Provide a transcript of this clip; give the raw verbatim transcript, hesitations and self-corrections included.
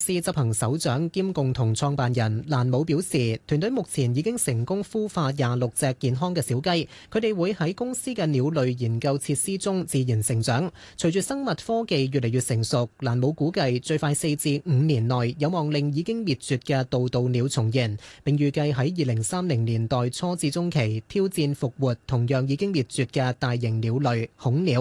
司執行首長兼共同創辦人蘭姆表示，團隊目前已經成功孵化廿六隻健康嘅小雞，佢哋會喺公司嘅鳥類研究設施中自然成長。隨住生物科技越嚟越成熟，蘭姆估計最快四至五年內有望令已經滅絕嘅渡渡鳥重現，並預計喺二零三零年代初至中期挑戰復活同樣已經滅絕嘅大型鳥類恐鳥。